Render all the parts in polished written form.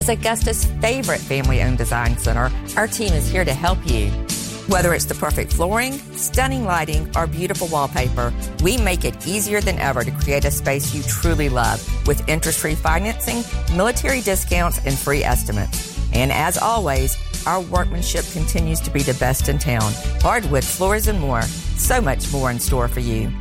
As Augusta's favorite family-owned design center, our team is here to help you. Whether it's the perfect flooring, stunning lighting, or beautiful wallpaper, we make it easier than ever to create a space you truly love with interest-free financing, military discounts, and free estimates. And as always, our workmanship continues to be the best in town. Hardwood floors and more. So much more in store for you.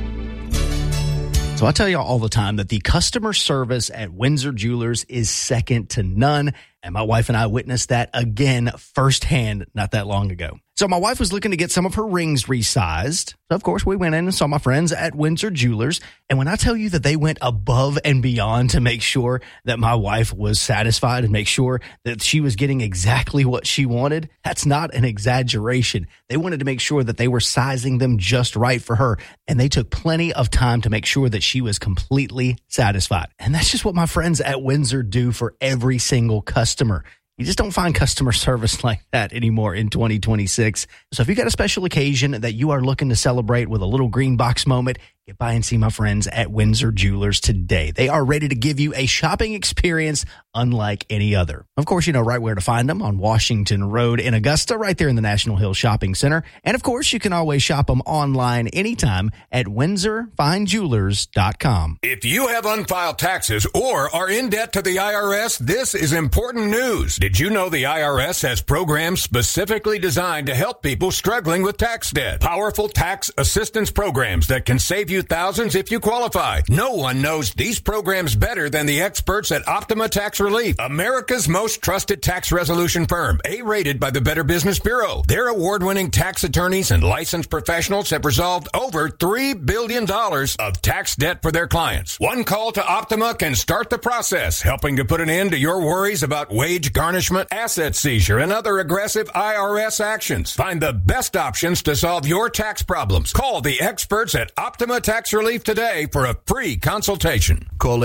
So I tell y'all all the time that the customer service at Windsor Jewelers is second to none. And my wife and I witnessed that again firsthand not that long ago. So my wife was looking to get some of her rings resized. So, of course, we went in and saw my friends at Windsor Jewelers. And when I tell you that they went above and beyond to make sure that my wife was satisfied and make sure that she was getting exactly what she wanted, that's not an exaggeration. They wanted to make sure that they were sizing them just right for her. And they took plenty of time to make sure that she was completely satisfied. And that's just what my friends at Windsor do for every single customer. You just don't find customer service like that anymore in 2026. So if you got a special occasion that you are looking to celebrate with a little green box moment, get by and see my friends at Windsor Jewelers today. They are ready to give you a shopping experience unlike any other. Of course, you know right where to find them on Washington Road in Augusta, right there in the National Hill Shopping Center. And of course, you can always shop them online anytime at WindsorFineJewelers.com. If you have unfiled taxes or are in debt to the IRS, this is important news. Did you know the IRS has programs specifically designed to help people struggling with tax debt? Powerful tax assistance programs that can save you thousands if you qualify. No one knows these programs better than the experts at Optima Tax Relief, America's most trusted tax resolution firm, A-rated by the Better Business Bureau. Their award-winning tax attorneys and licensed professionals have resolved over $3 billion of tax debt for their clients. One call to Optima can start the process, helping to put an end to your worries about wage garnishment, asset seizure, and other aggressive IRS actions. Find the best options to solve your tax problems. Call the experts at Optima Tax Relief today for a free consultation. Call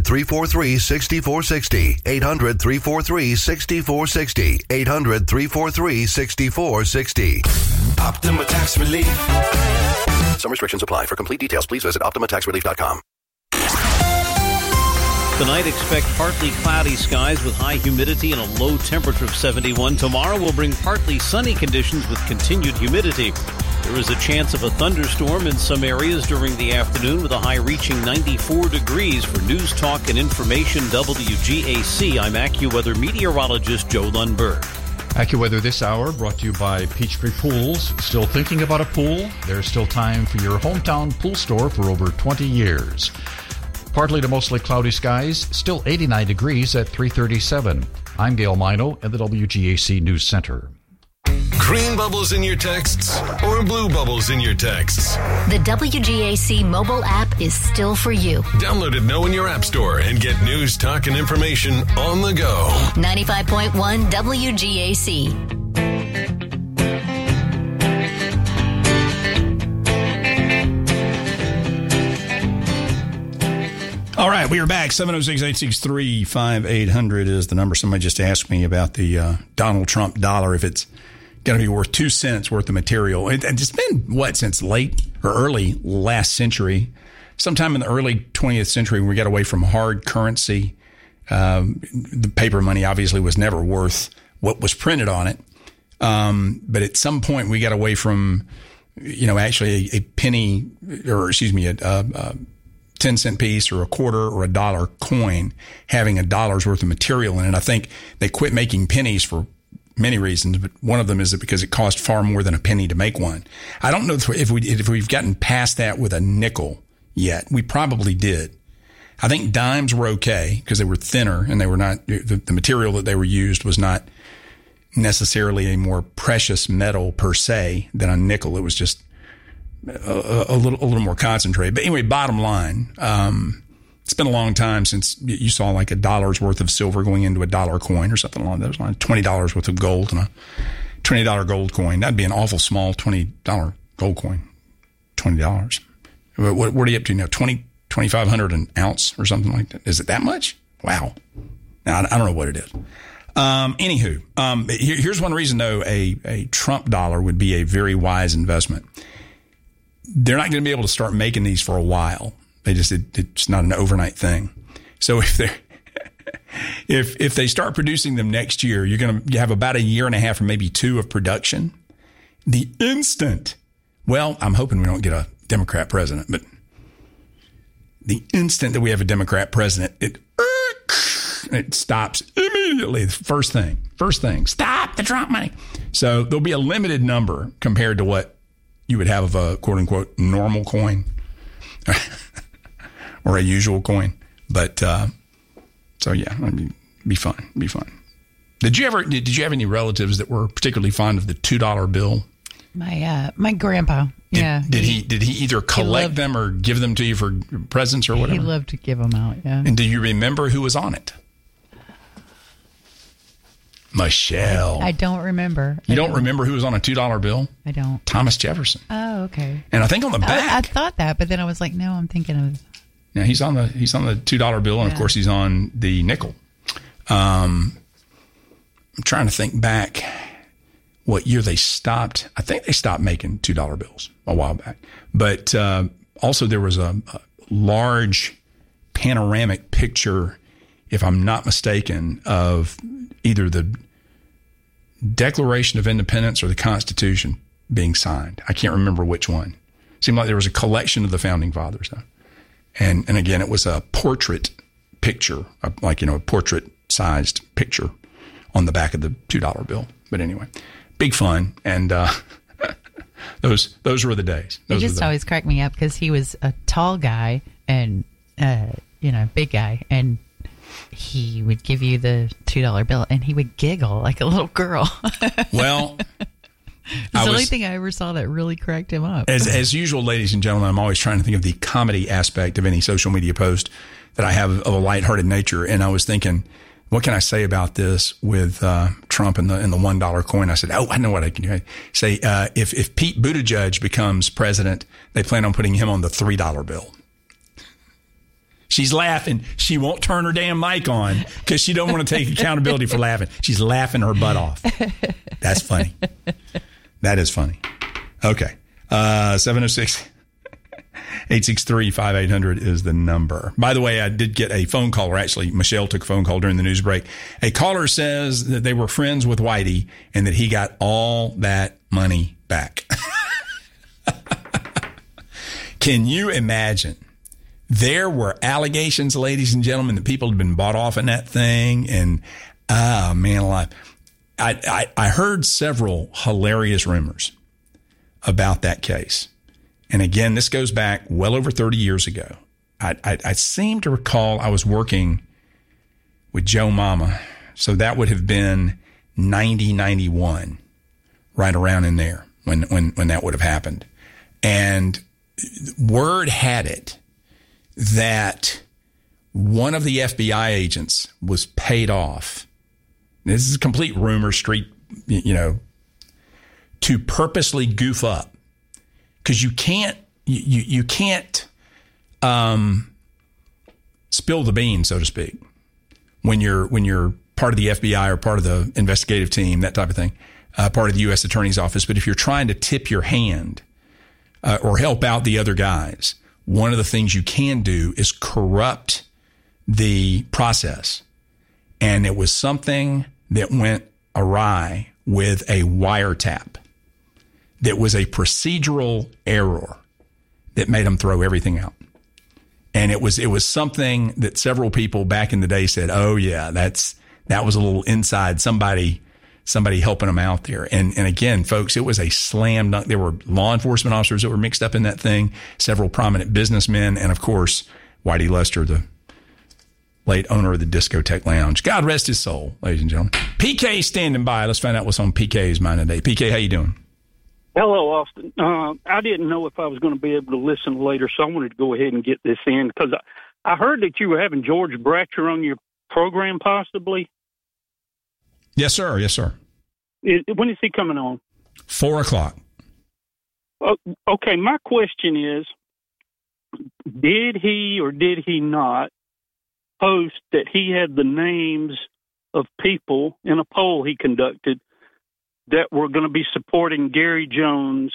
800-343-6460. 800-343-6460. 800-343-6460. Optima Tax Relief. Some restrictions apply. For complete details, please visit OptimaTaxRelief.com. Tonight, expect partly cloudy skies with high humidity and a low temperature of 71. Tomorrow will bring partly sunny conditions with continued humidity. There is a chance of a thunderstorm in some areas during the afternoon with a high reaching 94 degrees. For News Talk and Information WGAC, I'm AccuWeather meteorologist Joe Lundberg. AccuWeather this hour brought to you by Peachtree Pools. Still thinking about a pool? There's still time for your hometown pool store for over 20 years. Partly to mostly cloudy skies, still 89 degrees at 3:37. I'm Gail Mino at the WGAC News Center. Green bubbles in your texts or blue bubbles in your texts? The WGAC mobile app is still for you. Download it now in your app store and get news, talk, and information on the go. 95.1 WGAC. All right, we are back. 706-863-5800 is the number. Somebody just asked me about the Donald Trump dollar, if it's going to be worth 2 cents worth of material. It's been, since late or early last century, sometime in the early 20th century, when we got away from hard currency. The paper money obviously was never worth what was printed on it. But at some point, we got away from, actually a penny, or excuse me, a 10-cent piece or a quarter or a dollar coin having $1 worth of material in it. I think they quit making pennies for many reasons, but one of them is that because it cost far more than a penny to make one. I don't know if we've gotten past that with a nickel yet. We probably did. I think dimes were okay because they were thinner and they were not, the material that they were used was not necessarily a more precious metal per se than a nickel. It was just a little more concentrated. But anyway, bottom line, it's been a long time since you saw like $1 worth of silver going into a dollar coin or something along those lines. $20 worth of gold and a $20 gold coin. That'd be an awful small $20 gold coin. $20. What are you up to now? $2,500 an ounce or something like that? Is it that much? Wow. Now, I don't know what it is. Anywho, here's one reason though a Trump dollar would be a very wise investment. They're not going to be able to start making these for a while. It's not an overnight thing. So if if they start producing them next year, you're going to have about a year and a half or maybe 2 of production. The instant, well, I'm hoping we don't get a Democrat president, but the instant that we have a Democrat president, it stops immediately. The first thing, stop the Trump money. So there'll be a limited number compared to what you would have of a quote unquote normal coin or a usual coin. But so yeah, I mean, be fun. Did you have any relatives that were particularly fond of the $2 bill? My grandpa. Did he either collect them or give them to you for presents or whatever? He loved to give them out. Yeah. And do you remember who was on it? Michelle. I don't remember. You don't remember who was on a $2 bill? I don't. Thomas Jefferson. Oh, okay. And I think on the back. I thought that, but then I was like, no, I'm thinking of. Yeah, he's on the $2 bill, and of course he's on the nickel. I'm trying to think back what year they stopped. I think they stopped making $2 bills a while back. But also there was a large panoramic picture, if I'm not mistaken, of either the Declaration of Independence or the Constitution being signed. I can't remember which one. It seemed like there was a collection of the Founding Fathers, though. And again, it was a portrait picture, like, a portrait-sized picture on the back of the $2 bill. But anyway, big fun. And those were the days. It just always cracked me up because he was a tall guy and, big guy. And he would give you the $2 bill and he would giggle like a little girl. Well, it's the only thing I ever saw that really cracked him up. As usual, ladies and gentlemen, I'm always trying to think of the comedy aspect of any social media post that I have of a lighthearted nature. And I was thinking, what can I say about this with Trump and the $1 coin? I said, I know what I can do. I say, if Pete Buttigieg becomes president, they plan on putting him on the $3 bill. She's laughing. She won't turn her damn mic on because she don't want to take accountability for laughing. She's laughing her butt off. That's funny. That is funny. Okay. 706-863-5800 is the number. By the way, I did get a phone call, or actually Michelle took a phone call during the news break. A caller says that they were friends with Whitey and that he got all that money back. Can you imagine? There were allegations, ladies and gentlemen, that people had been bought off in that thing. And, man alive. I heard several hilarious rumors about that case. And again, this goes back well over 30 years ago. I seem to recall I was working with Joe Mama. So that would have been 91, right around in there when that would have happened. And word had it that one of the FBI agents was paid off. This is a complete rumor street, to purposely goof up. Because you can't spill the beans, so to speak, when you're part of the FBI or part of the investigative team, that type of thing, part of the U.S. Attorney's Office. But if you're trying to tip your hand or help out the other guys, one of the things you can do is corrupt the process. And it was something that went awry with a wiretap. That was a procedural error that made them throw everything out. And it was something that several people back in the day said, oh yeah, that was a little inside somebody helping them out there. And again, folks, it was a slam dunk. There were law enforcement officers that were mixed up in that thing, several prominent businessmen, and of course, Whitey Lester, the late owner of the Discotheque Lounge. God rest his soul, ladies and gentlemen. PK standing by. Let's find out what's on PK's mind today. PK, how you doing? Hello, Austin. I didn't know if I was going to be able to listen later, so I wanted to go ahead and get this in because I heard that you were having George Bratcher on your program, possibly. Yes, sir. Yes, sir. When is he coming on? 4:00. Okay, my question is, did he or did he not post that he had the names of people in a poll he conducted that were going to be supporting Gary Jones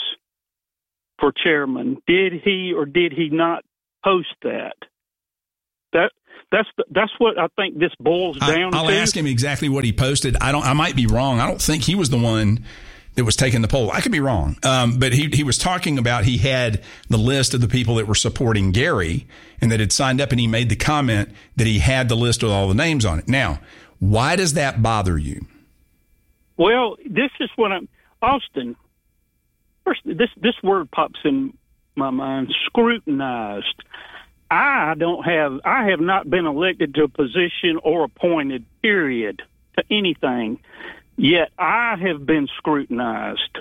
for chairman? Did he or did he not post that? That's what I think this boils down to. I'll ask him exactly what he posted. I might be wrong. I don't think he was the one that was taking the poll. I could be wrong. But he was talking about he had the list of the people that were supporting Gary and that had signed up, and he made the comment that he had the list with all the names on it. Now, why does that bother you? Well, this is what Austin, first, this word pops in my mind, scrutinized. I have not been elected to a position or appointed, period, to anything. Yet I have been scrutinized,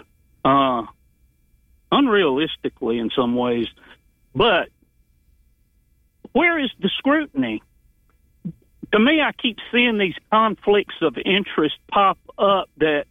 unrealistically in some ways. But where is the scrutiny? To me, I keep seeing these conflicts of interest pop up that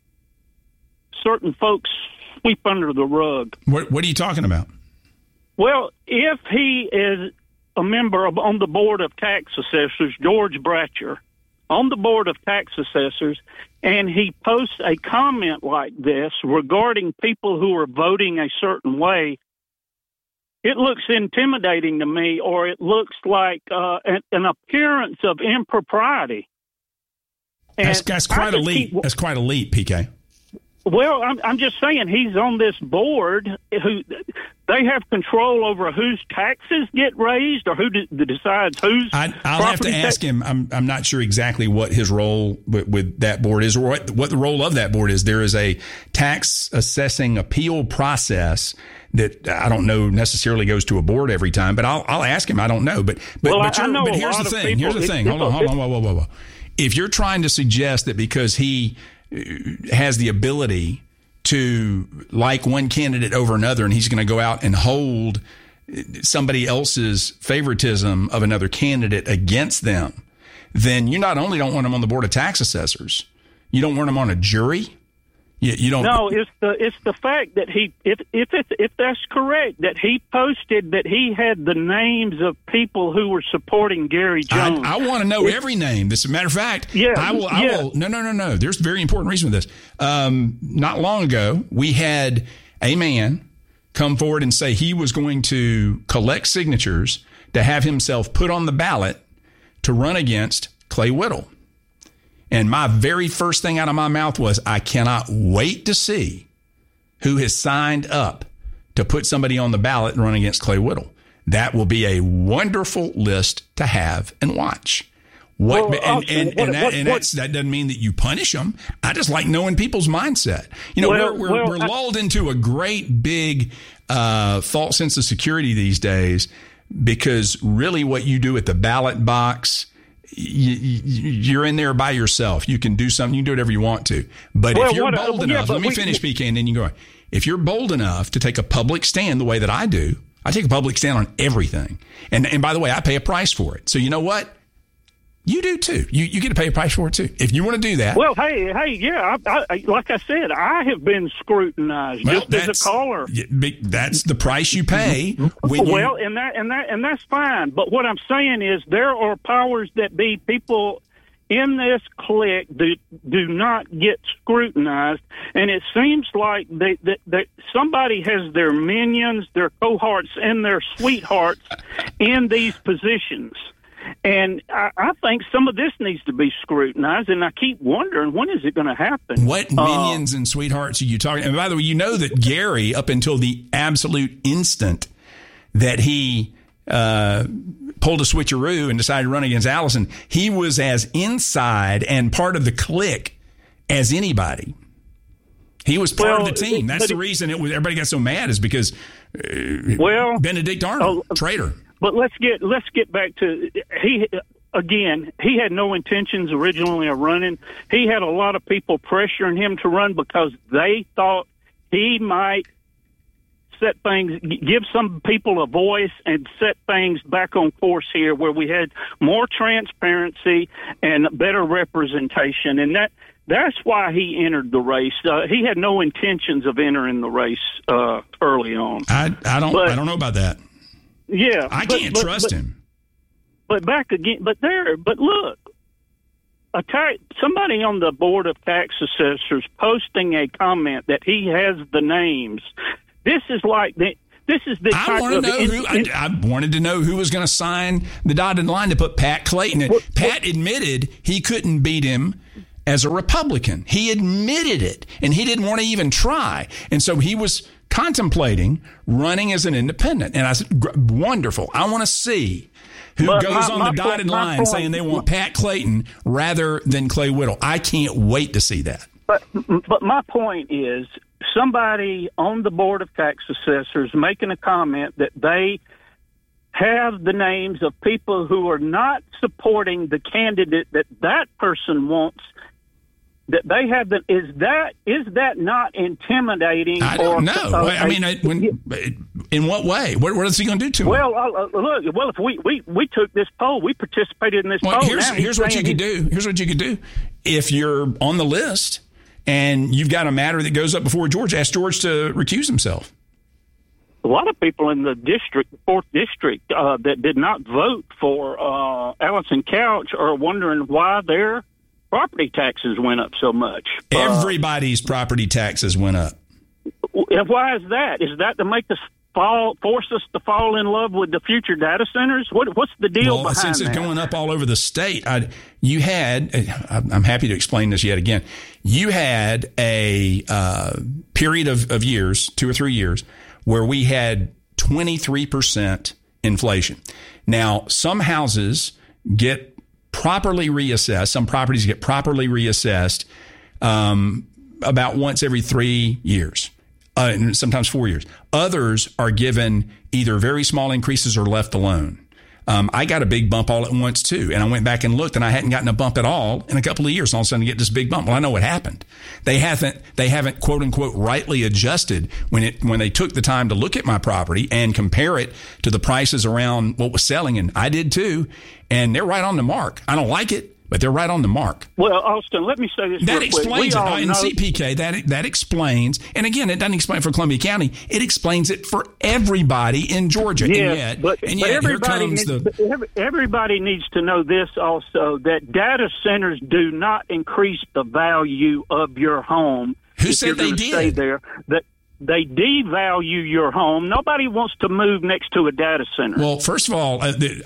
certain folks sweep under the rug. What are you talking about? Well, if he is a member on the Board of Tax Assessors, George Bratcher, on the Board of Tax Assessors, and he posts a comment like this regarding people who are voting a certain way, it looks intimidating to me, or it looks like an appearance of impropriety. And that's quite elite. That's quite elite, PK. Well, I'm just saying he's on this board who they have control over whose taxes get raised or who decides whose. I'll have to ask him. I'm not sure exactly what his role with that board is, or what the role of that board is. There is a tax assessing appeal process that I don't know necessarily goes to a board every time, but I'll ask him. I don't know, but here's the thing. Here's the thing. Hold on. Whoa. If you're trying to suggest that because he has the ability to like one candidate over another, and he's going to go out and hold somebody else's favoritism of another candidate against them, then you not only don't want him on the Board of Tax Assessors, you don't want him on a jury. You don't. No, it's the fact that if that's correct, that he posted that he had the names of people who were supporting Gary Jones. I want to know every name. As a matter of fact, I will. No. There's a very important reason for this. Not long ago, we had a man come forward and say he was going to collect signatures to have himself put on the ballot to run against Clay Whittle. And my very first thing out of my mouth was, I cannot wait to see who has signed up to put somebody on the ballot and run against Clay Whittle. That will be a wonderful list to have and watch. That doesn't mean that you punish them. I just like knowing people's mindset. You know, we're lulled into a great big false sense of security these days, because really what you do at the ballot box, you're in there by yourself. You can do something. You can do whatever you want to. But if you're bold enough, let me finish, PK, and then you go on. If you're bold enough to take a public stand the way that I do, I take a public stand on everything. And by the way, I pay a price for it. So you know what? You do too. You get to pay a price for it too. If you want to do that. Well, hey, yeah. I like I said, I have been scrutinized just as a caller. That's the price you pay. And that's fine. But what I'm saying is there are powers that be. People in this clique do not get scrutinized, and it seems like that somebody has their minions, their cohorts, and their sweethearts in these positions. And I think some of this needs to be scrutinized, and I keep wondering, when is it going to happen? What minions and sweethearts are you talking? And by the way, you know that Gary, up until the absolute instant that he pulled a switcheroo and decided to run against Allison, he was as inside and part of the clique as anybody. He was part of the team. That's the reason everybody got so mad, is because Benedict Arnold, traitor. But let's get back to he had no intentions originally of running. He had a lot of people pressuring him to run because they thought he might give some people a voice and set things back on course here, where we had more transparency and better representation. And that's why he entered the race. He had no intentions of entering the race early on. I don't know about that. Yeah, I can't trust him. But back again, but look, somebody on the Board of Tax Assessors posting a comment that he has the names. This is this is the I wanted to know who was going to sign the dotted line to put Pat Clayton in. Pat admitted he couldn't beat him as a Republican. He admitted it, and he didn't want to even try. And so he was contemplating running as an independent. And I said, wonderful. I want to see who goes on the dotted line saying they want Pat Clayton rather than Clay Whittle. I can't wait to see that. But my point is, somebody on the Board of Tax Assessors making a comment that they have the names of people who are not supporting the candidate that person wants, that they have the, is that not intimidating? I don't know. In what way? What is he going to do to him? Well, if we took this poll, we participated in this poll. Here's what you could do. Here's what you could do. If you're on the list and you've got a matter that goes up before George, ask George to recuse himself. A lot of people in the district, 4th district, that did not vote for Allison Couch are wondering why their property taxes went up so much. Everybody's property taxes went up. And why is that? Is that to make us force us to fall in love with the future data centers? What's the deal behind that? Since it's going up all over the state, I'm happy to explain this yet again. You had a period of years, 2 or 3 years, where we had 23% inflation. Now, some houses get properly reassessed. Some properties get properly reassessed about once every 3 years, sometimes 4 years. Others are given either very small increases or left alone. I got a big bump all at once, too. And I went back and looked, and I hadn't gotten a bump at all in a couple of years. And all of a sudden, I get this big bump. Well, I know what happened. They haven't quote unquote rightly adjusted when they took the time to look at my property and compare it to the prices around what was selling. And I did too. And they're right on the mark. I don't like it, but they're right on the mark. Well, Austin, let me say this that real explains quick. it in CPK. That explains, and again, it doesn't explain for Columbia County. It explains it for everybody in Georgia. Yes, but everybody needs to know this also, that data centers do not increase the value of your home. Who said they did? Stay there. That they devalue your home. Nobody wants to move next to a data center. Well, first of all,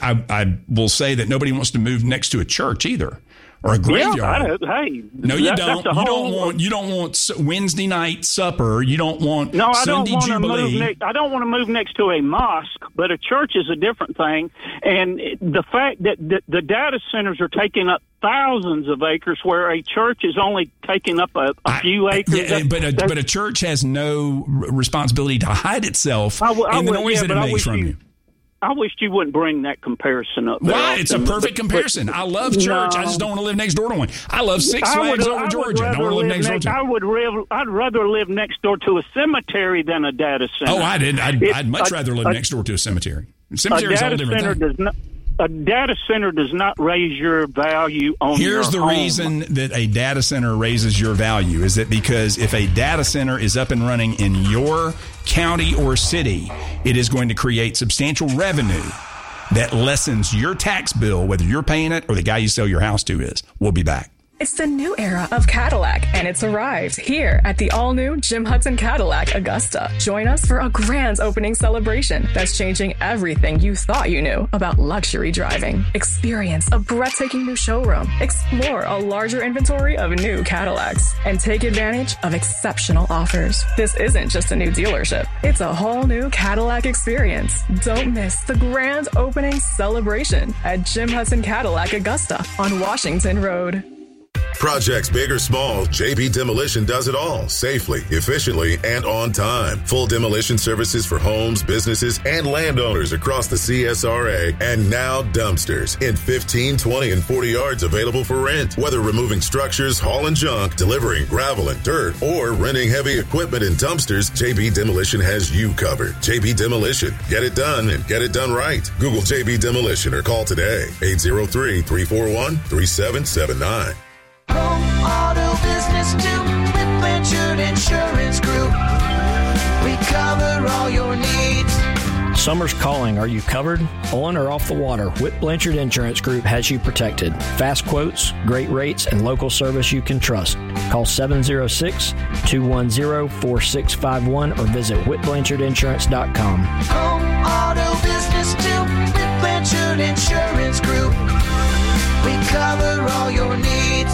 I will say that nobody wants to move next to a church either, or a graveyard. No, you don't. You don't want Wednesday night supper. You don't want Sunday Jubilee. I don't want to move next to a mosque, but a church is a different thing. And the fact that the data centers are taking up thousands of acres, where a church is only taking up a few acres. Yeah, but a church has no responsibility to hide itself in the noise that it makes from you. I wish you wouldn't bring that comparison up. Why? It's a perfect comparison. I love church. No. I just don't want to live next door to one. I love Six Flags over Georgia. I don't want to live next door to. I'd rather live next door to a cemetery than a data center. Oh, I'd much rather live next door to a cemetery. Cemetery is a whole different thing. A data center does not raise your value on your home. Here's the reason that a data center raises your value is that because if a data center is up and running in your county or city, it is going to create substantial revenue that lessens your tax bill, whether you're paying it or the guy you sell your house to is. We'll be back. It's the new era of Cadillac, and it's arrived here at the all-new Jim Hudson Cadillac Augusta. Join us for a grand opening celebration that's changing everything you thought you knew about luxury driving. Experience a breathtaking new showroom, explore a larger inventory of new Cadillacs, and take advantage of exceptional offers. This isn't just a new dealership. It's a whole new Cadillac experience. Don't miss the grand opening celebration at Jim Hudson Cadillac Augusta on Washington Road. Projects big or small, JB Demolition does it all safely, efficiently, and on time. Full demolition services for homes, businesses, and landowners across the CSRA. And now dumpsters in 15, 20, and 40 yards available for rent. Whether removing structures, hauling junk, delivering gravel and dirt, or renting heavy equipment in dumpsters, JB Demolition has you covered. JB Demolition. Get it done and get it done right. Google JB Demolition or call today. 803-341-3779. Home, auto, business too, with Blanchard Insurance Group. We cover all your needs. Summer's calling. Are you covered? On or off the water, Whit Blanchard Insurance Group has you protected. Fast quotes, great rates, and local service you can trust. Call 706-210-4651 or visit whitblanchardinsurance.com. Home, auto, business too. Whit Blanchard Insurance Group. We cover all your needs.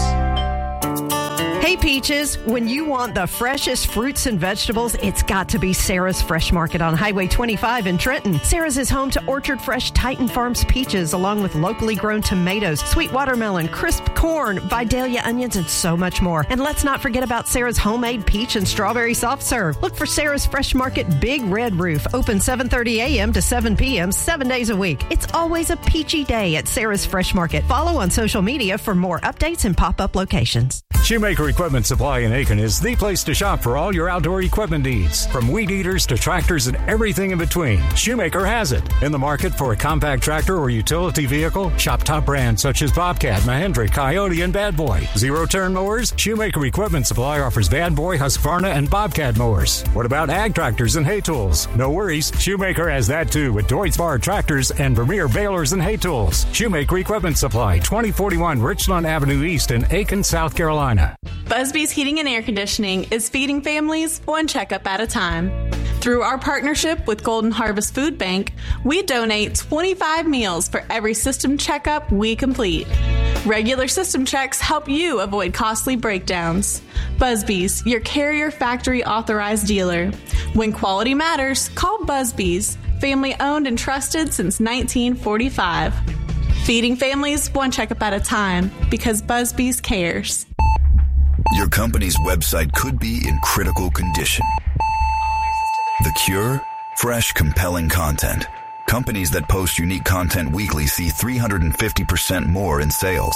Hey Peaches, when you want the freshest fruits and vegetables, it's got to be Sarah's Fresh Market on Highway 25 in Trenton. Sarah's is home to Orchard Fresh Titan Farms peaches, along with locally grown tomatoes, sweet watermelon, crisp corn, Vidalia onions, and so much more. And let's not forget about Sarah's homemade peach and strawberry soft serve. Look for Sarah's Fresh Market Big Red Roof, open 7:30 a.m. to 7 p.m. 7 days a week. It's always a peachy day at Sarah's Fresh Market. Follow on social media for more updates and pop-up locations. Shoemaker Equipment Supply in Aiken is the place to shop for all your outdoor equipment needs. From weed eaters to tractors and everything in between, Shoemaker has it. In the market for a compact tractor or utility vehicle, shop top brands such as Bobcat, Mahindra, Coyote, and Bad Boy. Zero-turn mowers? Shoemaker Equipment Supply offers Bad Boy, Husqvarna, and Bobcat mowers. What about ag tractors and hay tools? No worries, Shoemaker has that too with Deutz-Bar tractors and Vermeer balers and hay tools. Shoemaker Equipment Supply, 2041 Richland Avenue East in Aiken, South Carolina. Busby's Heating and Air Conditioning is feeding families one checkup at a time. Through our partnership with Golden Harvest Food Bank, we donate 25 meals for every system checkup we complete. Regular system checks help you avoid costly breakdowns. Busby's, your Carrier Factory authorized dealer. When quality matters, call Busby's, family owned and trusted since 1945. Feeding families one checkup at a time because Busby's cares. Your company's website could be in critical condition. The cure? Fresh, compelling content. Companies that post unique content weekly see 350% more in sales.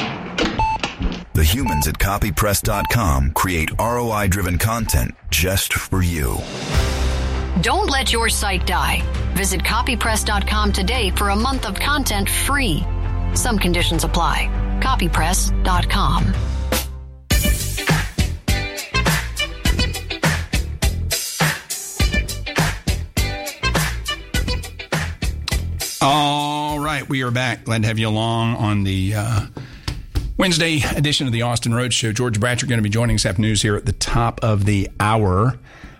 The humans at copypress.com create ROI-driven content just for you. Don't let your site die. Visit copypress.com today for a month of content free. Some conditions apply. Copypress.com. All right, we are back. Glad to have you along on the Wednesday edition of the Austin Rhodes Show. George Bratcher going to be joining us after news here at the top of the hour.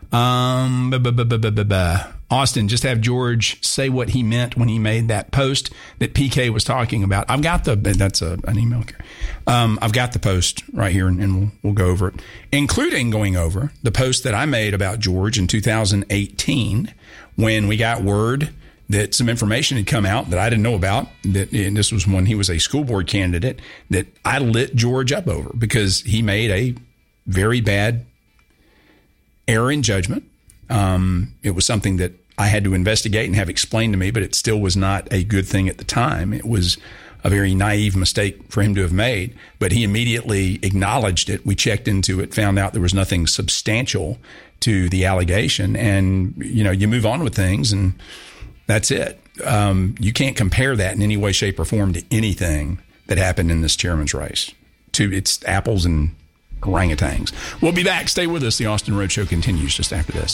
Austin, just have George say what he meant when he made that post that PK was talking about. I've got that's an email. I've got the post right here, and we'll go over it, including going over the post that I made about George in 2018 when we got word that some information had come out that I didn't know about, and this was when he was a school board candidate, that I lit George up over because he made a very bad error in judgment. It was something that I had to investigate and have explained to me, but it still was not a good thing at the time. It was a very naive mistake for him to have made, but he immediately acknowledged it. We checked into it, found out there was nothing substantial to the allegation, and, you move on with things, and that's it. You can't compare that in any way, shape, or form to anything that happened in this chairman's race. It's apples and orangutans. We'll be back. Stay with us. The Austin Rhodes Show continues just after this.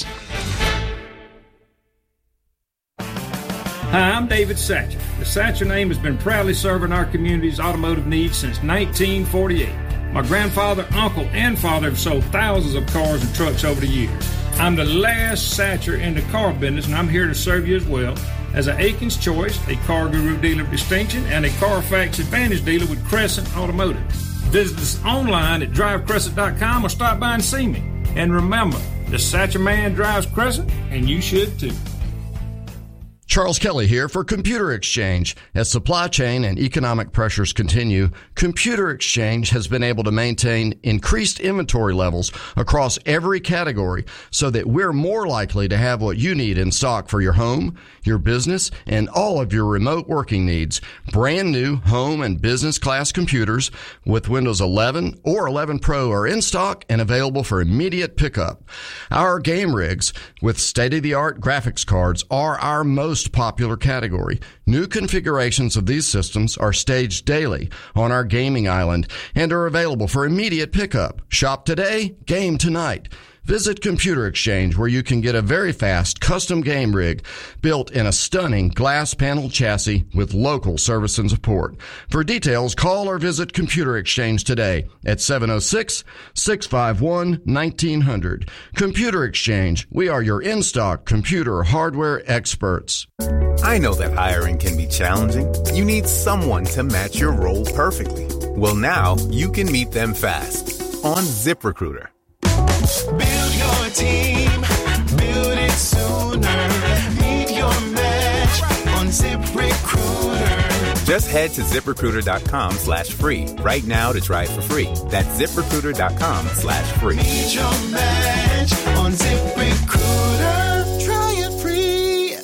Hi, I'm David Satcher. The Satcher name has been proudly serving our community's automotive needs since 1948. My grandfather, uncle, and father have sold thousands of cars and trucks over the years. I'm the last Satcher in the car business, and I'm here to serve you as well as an Aiken's Choice, a Car Guru dealer of distinction, and a Carfax Advantage dealer with Crescent Automotive. Visit us online at drivecrescent.com or stop by and see me. And remember, the Satcher man drives Crescent, and you should too. Charles Kelly here for Computer Exchange. As supply chain and economic pressures continue, Computer Exchange has been able to maintain increased inventory levels across every category so that we're more likely to have what you need in stock for your home, your business, and all of your remote working needs. Brand new home and business class computers with Windows 11 or 11 Pro are in stock and available for immediate pickup. Our game rigs with state-of-the-art graphics cards are our most popular category. New configurations of these systems are staged daily on our gaming island and are available for immediate pickup. Shop today, game tonight. Visit Computer Exchange, where you can get a very fast custom game rig built in a stunning glass panel chassis with local service and support. For details, call or visit Computer Exchange today at 706-651-1900. Computer Exchange, we are your in-stock computer hardware experts. I know that hiring can be challenging. You need someone to match your role perfectly. Well, now you can meet them fast on ZipRecruiter. Build your team, build it sooner. Meet your match on ZipRecruiter. Just head to ZipRecruiter.com/free right now to try it for free. That's ZipRecruiter.com/free. Meet your match on ZipRecruiter. Try it free.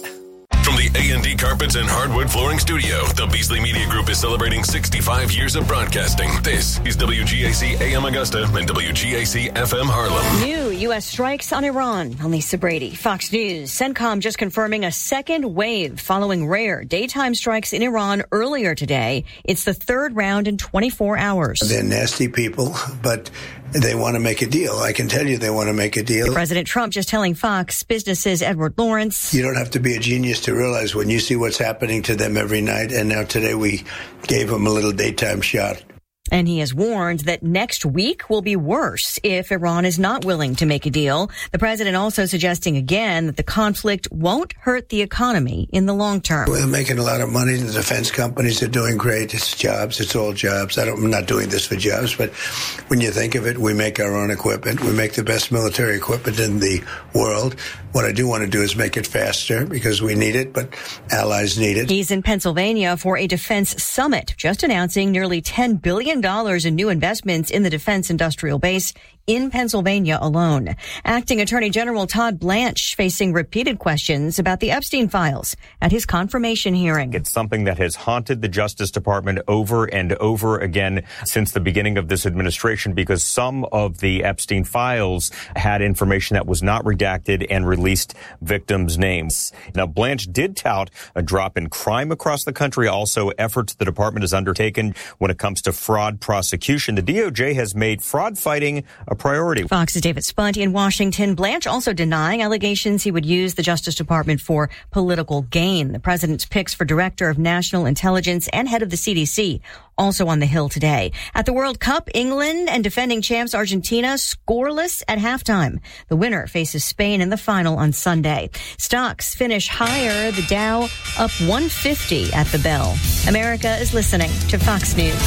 From the A&D Carpets and Hardwood Flooring Studio, the Beasley Media Group is celebrating 65 years of broadcasting. This is WGAC AM Augusta and WGAC FM Harlem. New U.S. strikes on Iran. I'm Lisa Brady, Fox News. CENTCOM just confirming a second wave following rare daytime strikes in Iran earlier today. It's the third round in 24 hours. They're nasty people, but they want to make a deal. I can tell you they want to make a deal. President Trump just telling Fox Business's Edward Lawrence. You don't have to be a genius to realize when you see what's happening to them every night, and now today we gave them a little daytime shot. And he has warned that next week will be worse if Iran is not willing to make a deal. The president also suggesting again that the conflict won't hurt the economy in the long term. We're making a lot of money. The defense companies are doing great. It's jobs. It's all jobs. I'm not doing this for jobs, but when you think of it, we make our own equipment. We make the best military equipment in the world. What I do want to do is make it faster because we need it, but allies need it. He's in Pennsylvania for a defense summit, just announcing nearly $10 billion in new investments in the defense industrial base in Pennsylvania alone. Acting Attorney General Todd Blanche facing repeated questions about the Epstein files at his confirmation hearing. It's something that has haunted the Justice Department over and over again since the beginning of this administration because some of the Epstein files had information that was not redacted and released victims' names. Now, Blanche did tout a drop in crime across the country, also efforts the department has undertaken when it comes to fraud prosecution. The DOJ has made fraud fighting a priority. Fox's David Spunt in Washington. Blanche also denying allegations he would use the Justice Department for political gain. The president's picks for Director of National Intelligence and head of the CDC also on the Hill today. At the World Cup, England and defending champs Argentina scoreless at halftime. The winner faces Spain in the final on Sunday. Stocks finish higher. The Dow up 150 at the bell. America is listening to Fox News.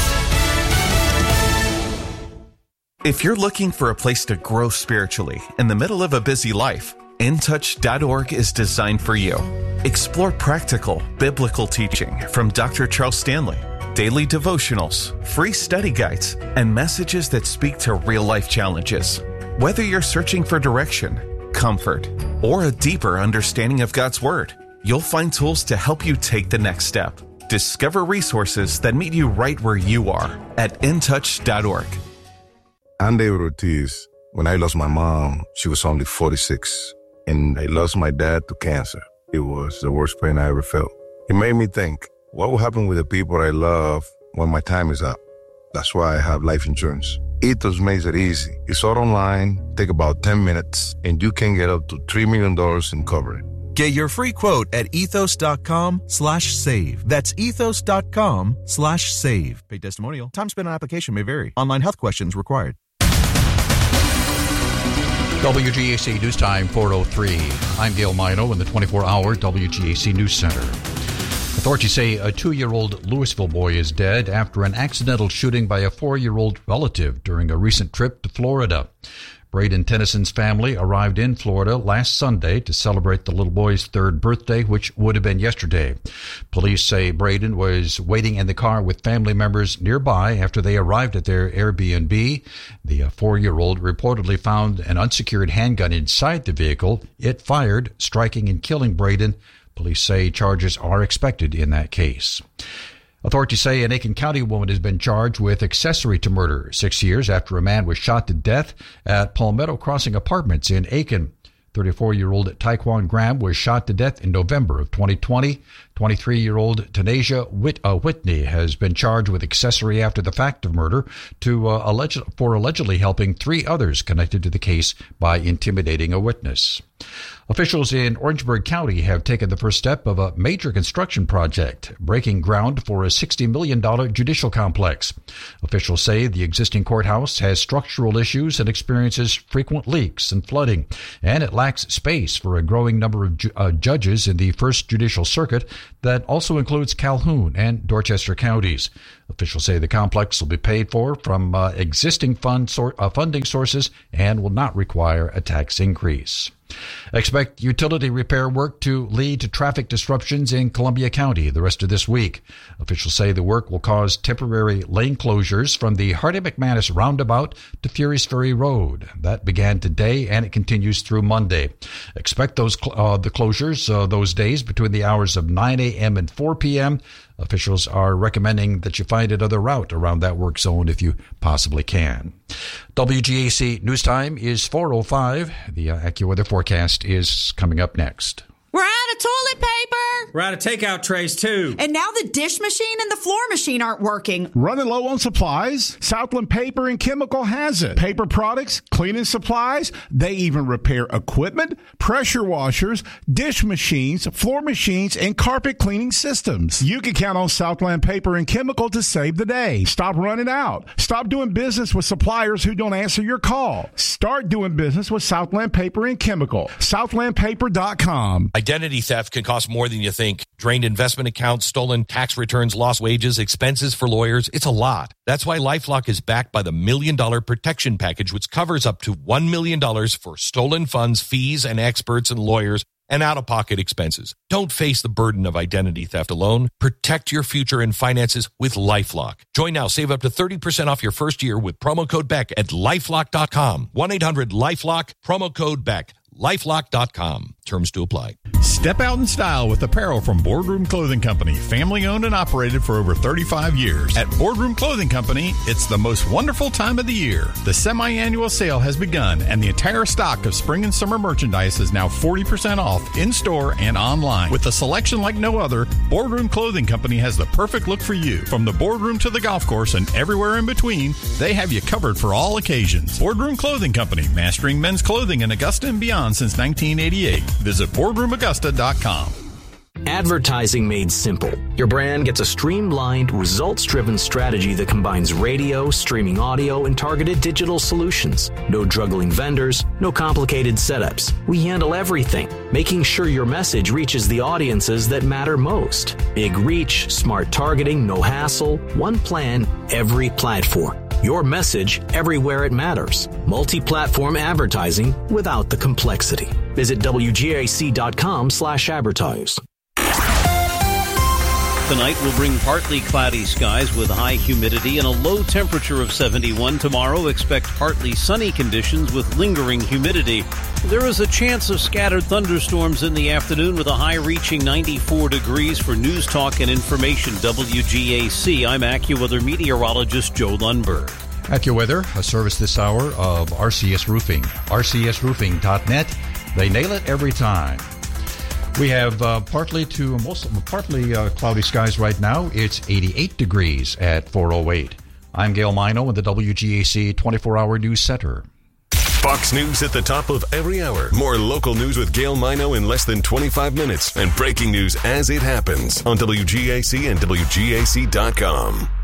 If you're looking for a place to grow spiritually in the middle of a busy life, InTouch.org is designed for you. Explore practical, biblical teaching from Dr. Charles Stanley, daily devotionals, free study guides, and messages that speak to real-life challenges. Whether you're searching for direction, comfort, or a deeper understanding of God's Word, you'll find tools to help you take the next step. Discover resources that meet you right where you are at InTouch.org. I'm David Ortiz. When I lost my mom, she was only 46, and I lost my dad to cancer. It was the worst pain I ever felt. It made me think, what will happen with the people I love when my time is up? That's why I have life insurance. Ethos makes it easy. It's all online, take about 10 minutes, and you can get up to $3 million in coverage. Get your free quote at ethos.com/save. That's ethos.com/save. Paid testimonial. Time spent on application may vary. Online health questions required. WGAC News Time 4:03. I'm Gail Mino in the 24-hour WGAC News Center. Authorities say a 2-year-old Louisville boy is dead after an accidental shooting by a 4-year-old relative during a recent trip to Florida. Braden Tennyson's family arrived in Florida last Sunday to celebrate the little boy's 3rd birthday, which would have been yesterday. Police say Braden was waiting in the car with family members nearby after they arrived at their Airbnb. The 4-year-old reportedly found an unsecured handgun inside the vehicle. It fired, striking and killing Braden. Police say charges are expected in that case. Authorities say an Aiken County woman has been charged with accessory to murder 6 years after a man was shot to death at Palmetto Crossing Apartments in Aiken. 34-year-old Taekwon Graham was shot to death in November of 2020. 23-year-old Tanasia Whitney has been charged with accessory after the fact of murder for allegedly helping 3 others connected to the case by intimidating a witness. Officials in Orangeburg County have taken the first step of a major construction project, breaking ground for a $60 million judicial complex. Officials say the existing courthouse has structural issues and experiences frequent leaks and flooding, and it lacks space for a growing number of judges in the First Judicial Circuit that also includes Calhoun and Dorchester counties. Officials say the complex will be paid for from existing funding sources and will not require a tax increase. Expect utility repair work to lead to traffic disruptions in Columbia County the rest of this week. Officials say the work will cause temporary lane closures from the Hardy McManus roundabout to Furious Ferry Road. That began today and it continues through Monday. Expect the closures those days between the hours of 9 a.m. and 4 p.m. Officials are recommending that you find another route around that work zone if you possibly can. WGAC News Time is 4:05. The AccuWeather forecast is coming up next. We're out of toilet paper. We're out of takeout trays, too. And now the dish machine and the floor machine aren't working. Running low on supplies? Southland Paper and Chemical has it. Paper products, cleaning supplies, they even repair equipment, pressure washers, dish machines, floor machines, and carpet cleaning systems. You can count on Southland Paper and Chemical to save the day. Stop running out. Stop doing business with suppliers who don't answer your call. Start doing business with Southland Paper and Chemical. SouthlandPaper.com. Identity theft can cost more than you think. Drained investment accounts, stolen tax returns, lost wages, expenses for lawyers. It's a lot. That's why LifeLock is backed by the $1 Million Protection Package, which covers up to $1 million for stolen funds, fees, and experts and lawyers, and out-of-pocket expenses. Don't face the burden of identity theft alone. Protect your future and finances with LifeLock. Join now. Save up to 30% off your first year with promo code BECK at LifeLock.com. 1-800-LifeLock, promo code BECK. LifeLock.com. Terms to apply. Step out in style with apparel from Boardroom Clothing Company, family owned and operated for over 35 years. At Boardroom Clothing Company, it's the most wonderful time of the year. The semi-annual sale has begun, and the entire stock of spring and summer merchandise is now 40% off in-store and online. With a selection like no other, Boardroom Clothing Company has the perfect look for you. From the boardroom to the golf course and everywhere in between, they have you covered for all occasions. Boardroom Clothing Company, mastering men's clothing in Augusta and beyond since 1988. Visit BoardroomAugusta.com. Advertising made simple. Your brand gets a streamlined, results-driven strategy that combines radio, streaming audio, and targeted digital solutions. No juggling vendors, no complicated setups. We handle everything, making sure your message reaches the audiences that matter most. Big reach, smart targeting, no hassle, one plan, every platform. Your message everywhere it matters. Multi-platform advertising without the complexity. Visit WGAC.com/advertise. Tonight will bring partly cloudy skies with high humidity and a low temperature of 71. Tomorrow, expect partly sunny conditions with lingering humidity. There is a chance of scattered thunderstorms in the afternoon with a high reaching 94 degrees. For News Talk and Information, WGAC, I'm AccuWeather meteorologist Joe Lundberg. AccuWeather, a service this hour of RCS Roofing. RCSRoofing.net. They nail it every time. We have partly cloudy skies right now. It's 88 degrees at 4:08. I'm Gail Mino in the WGAC 24-hour News Center. Fox News at the top of every hour. More local news with Gail Mino in less than 25 minutes. And breaking news as it happens on WGAC and WGAC.com.